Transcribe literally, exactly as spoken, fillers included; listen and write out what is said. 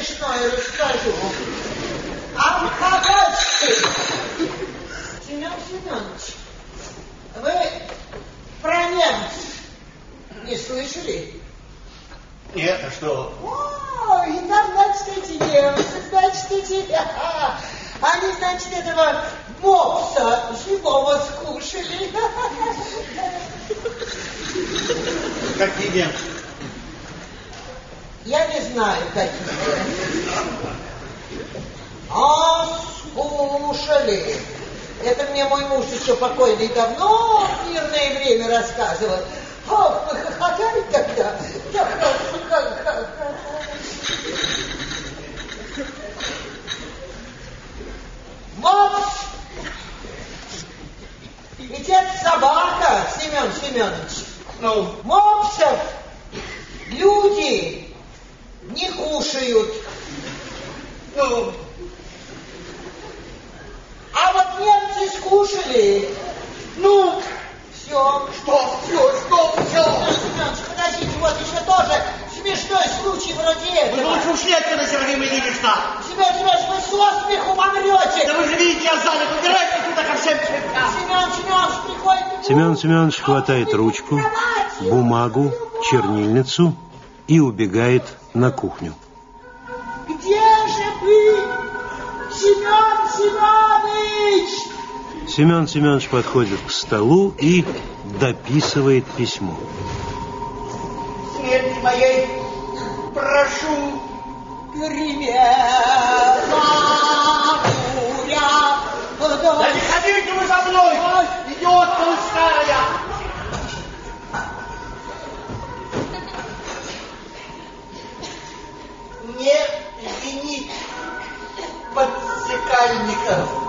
смешное расскажу. А погодьте, Семен Семенович, вы про немцев не слышали? Нет, а что? О, и там, значит, эти немцы, значит, эти... Они, значит, этого мопса живого скушали. Какие немцы? Я не знаю, какие. А скушали. Это мне мой муж еще покойный давно в мирное время рассказывал. Ох, мы хохотали тогда. Мопс! Ведь это собака, Семен Семенович. Ну? Мопсов люди не кушают. Ну? А вот немцы скушали. Ну? Все. Что все? Что все? Семен Семенович, подождите, вот еще тоже смешной случай вроде этого. Вы лучше ушли отсюда, Серафим Ильинична. Семен Семенович, вы со смеху умрете. Да вы же видите, я занят. Убирайте отсюда ко всем чертям. Семен Семенович, приходит... Семен Семенович хватает ручку, бумагу, чернильницу и убегает на кухню. Где же вы, Семен Семенович? Семен Семенович подходит к столу и дописывает письмо. Смерти моей прошу. Привет, мамуля. Да не ходите вы за мной, идиотка вы старая. Не винить подсекальников.